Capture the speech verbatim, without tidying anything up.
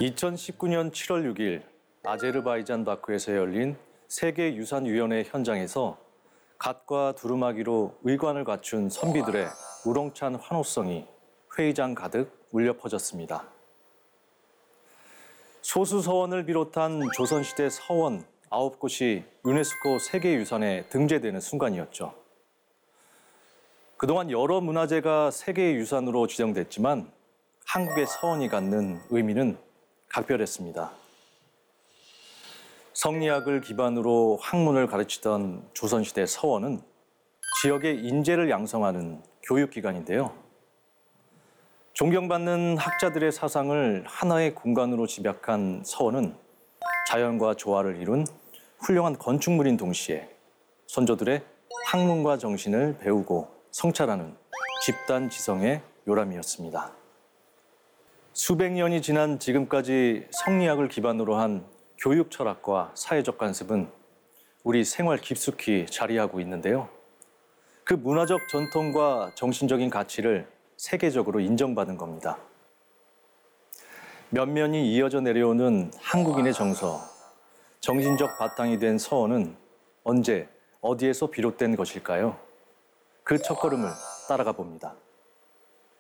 이천십구 년 칠월 육 일 아제르바이잔 바쿠에서 열린 세계유산위원회 현장에서 갓과 두루마기로 의관을 갖춘 선비들의 우렁찬 환호성이 회의장 가득 울려 퍼졌습니다. 소수 서원을 비롯한 조선시대 서원 아홉 곳이 유네스코 세계유산에 등재되는 순간이었죠. 그동안 여러 문화재가 세계유산으로 지정됐지만 한국의 서원이 갖는 의미는 각별했습니다. 성리학을 기반으로 학문을 가르치던 조선시대 서원은 지역의 인재를 양성하는 교육기관인데요. 존경받는 학자들의 사상을 하나의 공간으로 집약한 서원은 자연과 조화를 이룬 훌륭한 건축물인 동시에 선조들의 학문과 정신을 배우고 성찰하는 집단 지성의 요람이었습니다. 수백 년이 지난 지금까지 성리학을 기반으로 한 교육 철학과 사회적 관습은 우리 생활 깊숙이 자리하고 있는데요. 그 문화적 전통과 정신적인 가치를 세계적으로 인정받은 겁니다. 면면이 이어져 내려오는 한국인의 정서, 정신적 바탕이 된 서원은 언제, 어디에서 비롯된 것일까요? 그 첫걸음을 따라가 봅니다.